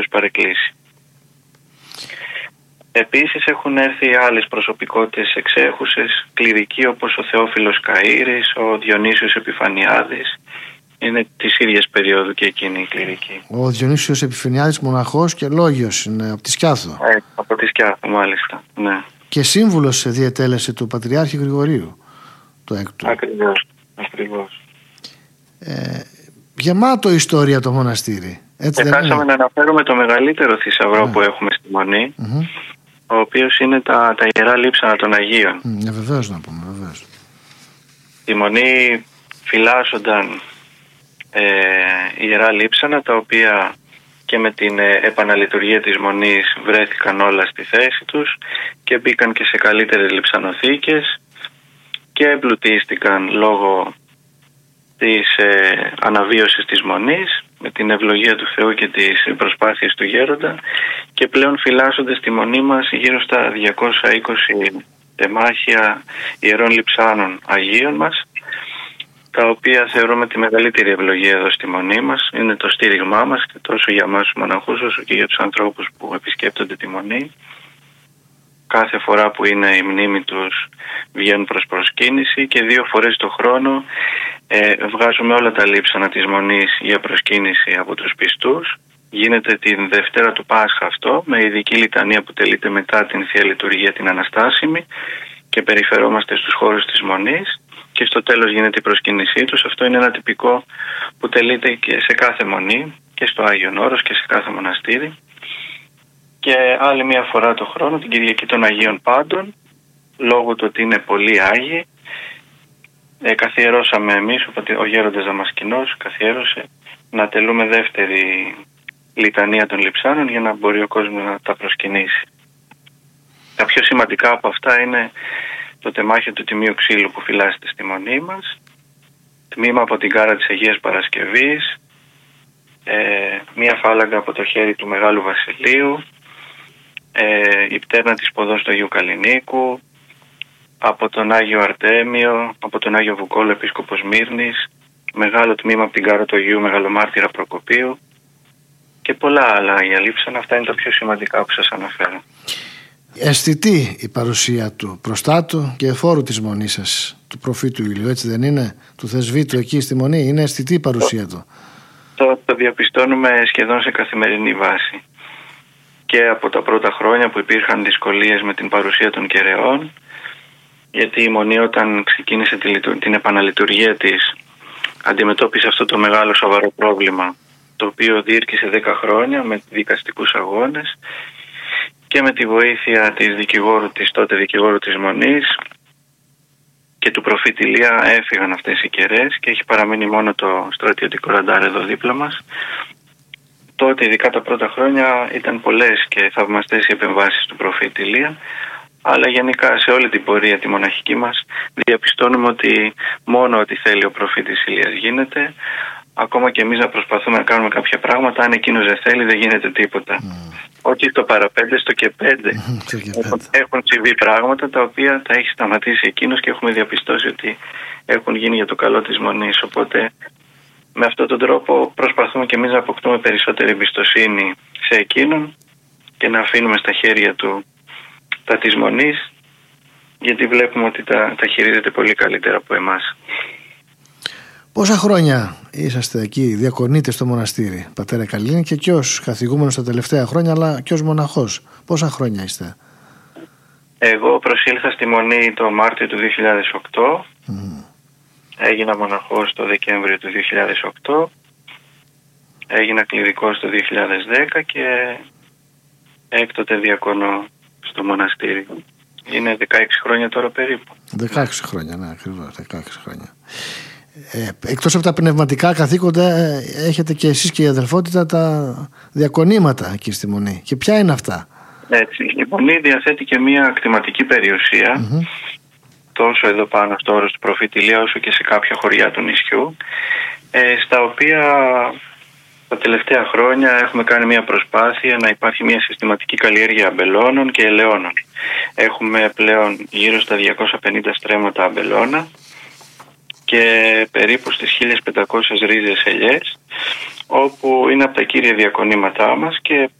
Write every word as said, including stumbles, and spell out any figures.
τους παρεκκλήσει. Επίσης έχουν έρθει άλλες προσωπικότητες εξέχουσες, κληρικοί όπως ο Θεόφιλος Καΐρης, ο Διονύσιος Επιφανιάδης. Είναι της ίδιας περίοδου και εκείνη η κληρική. Ο Διονύσιος Επιφανιάδης μοναχός και λόγιος είναι από τη Σκιάθο. Ε, από τη Σκιάθο μάλιστα, ναι. Και σύμβουλος διετέλεσε του Πατριάρχη Γρηγορίου του έκτου. Ακριβώς, ακριβώς. Ε, γεμάτο ιστορία το μοναστήρι. Έτσι δεν Έχασαμε να αναφέρουμε το μεγαλύτερο θησαυρό ναι. που έχουμε στη Μονή, mm-hmm. ο οποίος είναι τα, τα Ιερά Λείψανα των Αγίων. Mm, ε, βεβαίως να πούμε, βεβαίως. Στη Μονή φυλάσσονταν ε, Ιερά Λείψανα, τα οποία και με την ε, επαναλειτουργία της Μονής βρέθηκαν όλα στη θέση τους και μπήκαν και σε καλύτερες λειψανοθήκες και εμπλουτίστηκαν λόγω της ε, αναβίωσης της Μονής με την ευλογία του Θεού και τις προσπάθειες του γέροντα, και πλέον φυλάσσονται στη Μονή μας γύρω στα διακόσια είκοσι τεμάχια ιερών λειψάνων Αγίων μας, τα οποία θεωρούμε τη μεγαλύτερη ευλογία εδώ στη Μονή μας. Είναι το στήριγμά μας και τόσο για εμάς τους μοναχούς όσο και για τους ανθρώπους που επισκέπτονται τη Μονή. Κάθε φορά που είναι η μνήμη τους βγαίνουν προς προσκύνηση και δύο φορές το χρόνο ε, βγάζουμε όλα τα λείψανα της Μονής για προσκύνηση από τους πιστούς. Γίνεται την Δευτέρα του Πάσχα αυτό, με ειδική λιτανία που τελείται μετά την Θεία Λειτουργία την Αναστάσιμη, και περιφερόμαστε στους χώρους της Μονής και στο τέλος γίνεται η προσκύνησή τους. Αυτό είναι ένα τυπικό που τελείται και σε κάθε Μονή και στο Άγιον Όρος και σε κάθε μοναστήρι. Και άλλη μία φορά το χρόνο, την Κυριακή των Αγίων Πάντων, λόγω του ότι είναι πολύ Άγιοι, ε, καθιερώσαμε εμείς, ο γέροντας Δαμασκηνός καθιέρωσε να τελούμε δεύτερη λιτανία των λειψάνων για να μπορεί ο κόσμος να τα προσκυνήσει. Τα πιο σημαντικά από αυτά είναι το τεμάχιο του Τιμίου Ξύλου που φυλάσσεται στη Μονή μας, τμήμα από την κάρα της Αγίας Παρασκευής, ε, μία φάλαγγα από το χέρι του Μεγάλου Βασιλείου, ε, η πτέρνα της ποδός του Αγίου Καλλινίκου, από τον Άγιο Αρτέμιο, από τον Άγιο Βουκόλο Επίσκοπο Σμύρνης, μεγάλο τμήμα από την κάρα του Αγίου Μεγαλομάρτυρα Προκοπίου και πολλά άλλα Αγία Λείψανα. Αυτά είναι τα πιο σημαντικά που σας αναφέρω. Αισθητή η παρουσία του προστάτου και εφόρου της Μονής σας, του προφήτου Ηλίου, έτσι δεν είναι, του θεσβήτου εκεί στη Μονή, είναι αισθητή η παρουσία του. Το, το διαπιστώνουμε σχεδόν σε καθημερινή βάση. Και από τα πρώτα χρόνια που υπήρχαν δυσκολίες με την παρουσία των κεραιών, γιατί η Μονή όταν ξεκίνησε την επαναλειτουργία της αντιμετώπισε αυτό το μεγάλο σοβαρό πρόβλημα, το οποίο διήρκησε δέκα χρόνια με δικαστικούς αγώνες, και με τη βοήθεια της δικηγόρου της τότε δικηγόρου της Μονής και του προφήτη Ηλία έφυγαν αυτές οι κεραίες και έχει παραμείνει μόνο το στρατιωτικό ραντάρ εδώ δίπλα μας. Τότε ειδικά τα πρώτα χρόνια ήταν πολλές και θαυμαστές οι επεμβάσεις του προφήτη Ηλία, αλλά γενικά σε όλη την πορεία τη μοναχική μας διαπιστώνουμε ότι μόνο ό,τι θέλει ο προφήτης Ηλίας γίνεται. Ακόμα και εμείς να προσπαθούμε να κάνουμε κάποια πράγματα, αν εκείνος δεν θέλει δεν γίνεται τίποτα. Mm. Όχι στο παραπέντε, στο και πέντε. Mm, έχουν, έχουν συμβεί πράγματα τα οποία τα έχει σταματήσει εκείνος και έχουμε διαπιστώσει ότι έχουν γίνει για το καλό της Μονής. Οπότε με αυτόν τον τρόπο προσπαθούμε και εμείς να αποκτούμε περισσότερη εμπιστοσύνη σε εκείνον και να αφήνουμε στα χέρια του τα της Μονής, γιατί βλέπουμε ότι τα, τα χειρίζεται πολύ καλύτερα από εμάς. Πόσα χρόνια είσαστε εκεί, διακονείτε στο μοναστήρι, πατέρα Καλλίνη, και και ως καθηγούμενος τα τελευταία χρόνια, αλλά και ως μοναχός? Πόσα χρόνια είστε? Εγώ προσήλθα στη Μονή το Μάρτιο του δύο χιλιάδες οκτώ. Mm. Έγινα μοναχός το Δεκέμβριο του δύο χιλιάδες οκτώ. Έγινα κληρικός το δύο χιλιάδες δέκα και έκτοτε διακονώ στο μοναστήρι. Είναι δεκαέξι χρόνια τώρα περίπου. δεκαέξι χρόνια, ναι, ακριβώς, δεκαέξι χρόνια. Ε, εκτός από τα πνευματικά καθήκοντα, ε, έχετε και εσείς και η αδελφότητα τα διακονήματα εκεί στη Μονή. Και ποια είναι αυτά? Έτσι, η Μονή διαθέτει και μια κτηματική περιουσία, mm-hmm. τόσο εδώ πάνω στο όρος του προφήτη Ηλία όσο και σε κάποια χωριά του νησιού, ε, στα οποία τα τελευταία χρόνια έχουμε κάνει μια προσπάθεια να υπάρχει μια συστηματική καλλιέργεια αμπελώνων και ελαιώνων. Έχουμε πλέον γύρω στα διακόσια πενήντα στρέμματα αμπελώνα και περίπου στις χίλιες πεντακόσιες ρίζες ελιές, όπου είναι από τα κύρια διακονήματά μας και